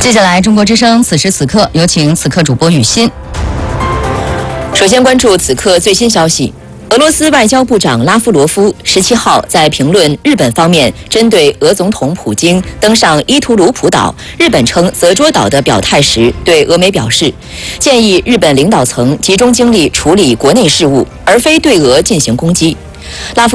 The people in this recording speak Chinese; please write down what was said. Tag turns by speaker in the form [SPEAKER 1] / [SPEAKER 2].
[SPEAKER 1] 接下来，中国之声此时此刻有请此刻主播雨欣。
[SPEAKER 2] 首先关注此刻最新消息。俄罗斯外交部长拉夫罗夫17号在评论日本方面针对俄总统普京登上伊图鲁普岛，日本称泽捉岛的表态时，对俄媒表示，建议日本领导层集中精力处理国内事务，而非对俄进行攻击。拉夫